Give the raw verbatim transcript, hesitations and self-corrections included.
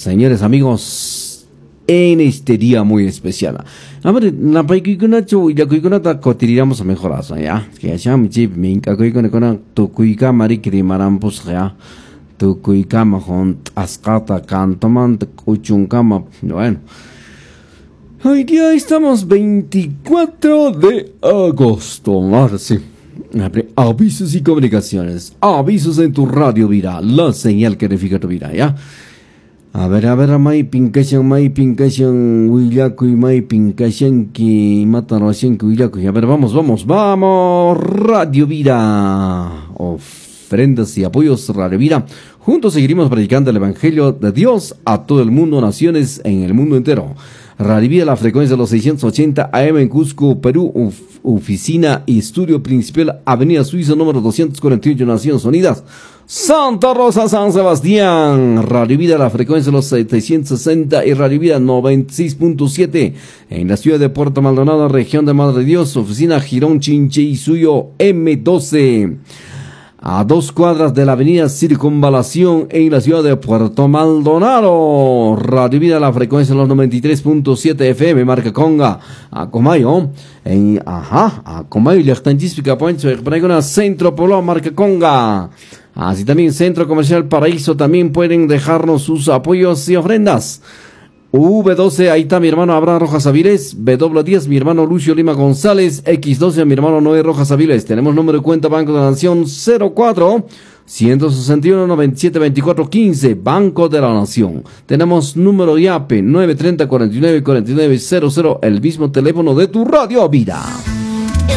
señores amigos, en este día muy especial. A ver, la paikuna chu ya kuikuna ta cotiríamos a mejorar, ya. Que ya mi chip mi ka kuikuna con tu kuika mari krimaran ya. Tu kuika mahon ascata cantoman kuchunkama. Bueno. Hoy día estamos veinticuatro de agosto, ahora sí. Abre avisos y comunicaciones. Avisos en tu radio vida, la señal que edifica tu vida, ¿ya? A ver, a ver, mai pinkashan, mai pinkashan, willaku y mai pinkashan ki matarashan ki willaku. A ver, vamos, vamos, vamos, Radio Vida. Ofrendas y apoyos, Radio Vida. Juntos seguiremos predicando el Evangelio de Dios a todo el mundo, naciones en el mundo entero. Radio Vida, la frecuencia de los seiscientos ochenta A M en Cusco, Perú, uf, oficina y estudio principal, Avenida Suiza, número doscientos cuarenta y ocho, Naciones Unidas, Santa Rosa, San Sebastián. Radio Vida, la frecuencia de los setecientos sesenta y Radio Vida noventa y seis punto siete en la ciudad de Puerto Maldonado, región de Madre de Dios, oficina Girón, Chinche y Suyo, M doce. A dos cuadras de la avenida Circunvalación en la ciudad de Puerto Maldonado. Radio Vida, la frecuencia de los noventa y tres punto siete F M, marca Conga. A Comayo, en, ajá, a Comayo, Liechtentística, Poncho, una Centro Polo, marca Conga. Así también Centro Comercial Paraíso, también pueden dejarnos sus apoyos y ofrendas. V doce, ahí está mi hermano Abraham Rojas Aviles. W diez, mi hermano Lucio Lima González. X doce, mi hermano Noé Rojas Aviles. Tenemos número de cuenta Banco de la Nación cero cuatro, ciento sesenta y uno, noventa y siete, veinticuatro, quince, Banco de la Nación. Tenemos número I A P E nueve treinta, cuarenta y nueve, cuarenta y nueve, cero cero, el mismo teléfono de tu Radio Vida.